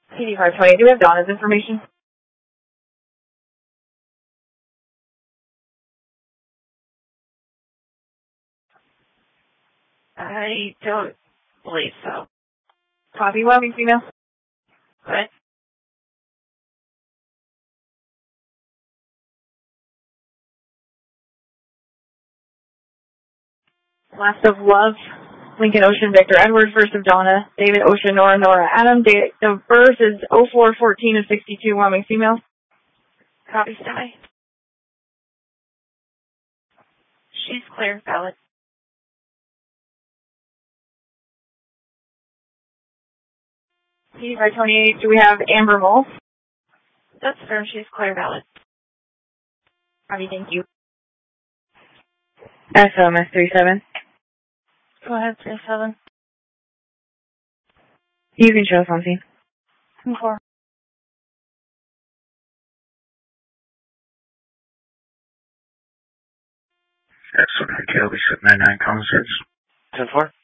PD 520, do we have Donna's information? I don't believe so. Copy, Wyoming female. What? Last of Love, Lincoln Ocean, Victor Edward. First of Donna, David Ocean, Nora, Nora, Adam. Date of birth is 0414 of 62, Wyoming female. Copy, Sky. She's clear, valid. PD 528, do we have Amber Mull? That's firm, she's clear, valid. Copy, thank you. SOMS 37. Go ahead, 37. You can show us on scene. 4. That's what I Kelby 799 common service. 10-4.